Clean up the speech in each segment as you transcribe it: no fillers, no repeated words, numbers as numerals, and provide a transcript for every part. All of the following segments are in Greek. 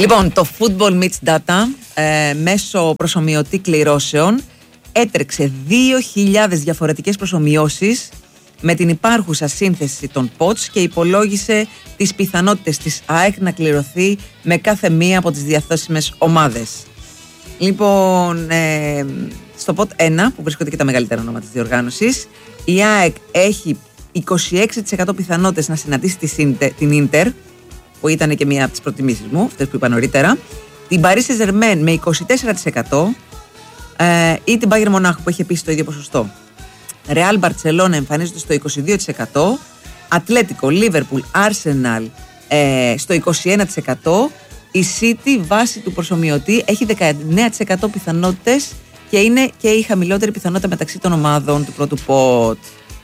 Λοιπόν, το Football Meets Data μέσω προσομοιωτή κληρώσεων έτρεξε 2.000 διαφορετικές προσομοιώσεις με την υπάρχουσα σύνθεση των POTS και υπολόγισε τις πιθανότητες της ΑΕΚ να κληρωθεί με κάθε μία από τις διαθέσιμες ομάδες. Λοιπόν, στο POT 1, που βρίσκονται και τα μεγαλύτερα ονόματα της διοργάνωσης, η ΑΕΚ έχει 26% πιθανότητες να συναντήσει την Ίντερ, που ήταν και μία από τις προτιμήσεις μου, αυτές που είπα νωρίτερα, την Paris Saint-Germain με 24% ή την Bayern Μονάχου που έχει επίσης το ίδιο ποσοστό. Real Barcelona εμφανίζονται στο 22%, Ατλέτικο, Liverpool, Arsenal στο 21%, η City βάσει του προσομοιωτή έχει 19% πιθανότητες και είναι και η χαμηλότερη πιθανότητα μεταξύ των ομάδων του πρώτου pot.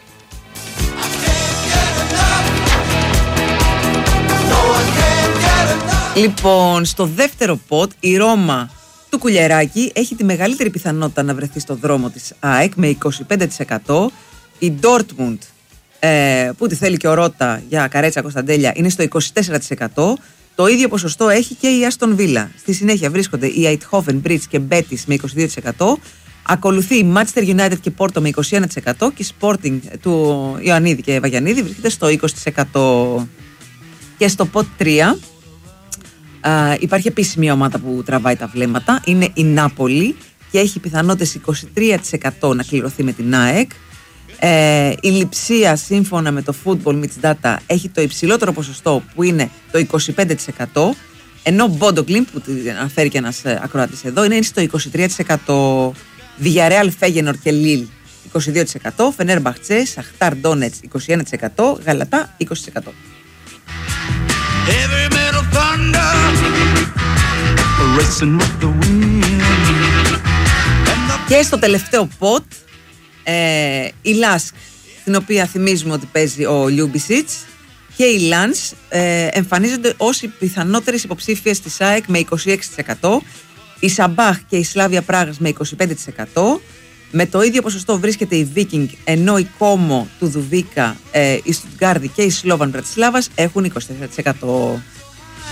Λοιπόν, στο δεύτερο pot η Ρώμα του Κουλιεράκη έχει τη μεγαλύτερη πιθανότητα να βρεθεί στο δρόμο της ΑΕΚ με 25%. Η Dortmund που τη θέλει και ο Ρώτα για Καρέτσα Κωνσταντέλια είναι στο 24%. Το ίδιο ποσοστό έχει και η Άστον Βίλα. Στη συνέχεια βρίσκονται η Eindhoven, Bridge και Betis με 22%. Ακολουθεί η Manchester United και Porto με 21% και η Sporting του Ιωαννίδη και Βαγιαννίδη βρίσκεται στο 20%. Και στο pot 3 υπάρχει επίσης μια ομάδα που τραβάει τα βλέμματα. Είναι η Νάπολη και έχει πιθανότητες 23% να κληρωθεί με την ΑΕΚ. Η Λειψία σύμφωνα με το Football Meets Data έχει το υψηλότερο ποσοστό που είναι το 25%, ενώ Bodo Glimt που αναφέρει και ένας ακροατής εδώ είναι στο 23%. Villarreal, Feyenoord και Lille 22%, Fenerbahce, Shakhtar Donetsk 21%, Γαλατά 20%. Και στο τελευταίο pot η Lask, την οποία θυμίζουμε ότι παίζει ο Λιούμπισιτς, και η Lens εμφανίζονται ως οι πιθανότερες υποψήφιες της ΑΕΚ με 26%, η Σαμπάχ και η Σλάβια Πράγας με 25%. Με το ίδιο ποσοστό βρίσκεται η Viking, ενώ η Κόμο του Δουβίκα, η Στουτγκάρδη και η Σλόβαν Μπρατισλάβας έχουν 24%.